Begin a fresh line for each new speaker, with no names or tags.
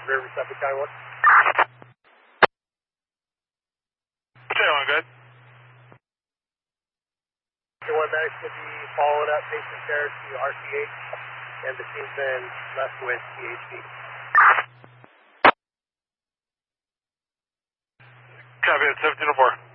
River Suffolk County 1.
Tail on, good.
One medics will be following up patient care to RCH, and the team's been left with PHD.
Copy, 1704.